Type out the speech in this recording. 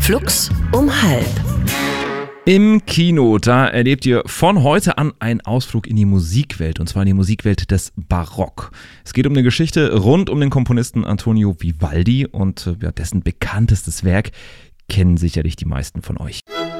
Flux um halb. Im Kino, da erlebt ihr von heute an einen Ausflug in die Musikwelt, und zwar in die Musikwelt des Barock. Es geht um eine Geschichte rund um den Komponisten Antonio Vivaldi und dessen bekanntestes Werk kennen sicherlich die meisten von euch.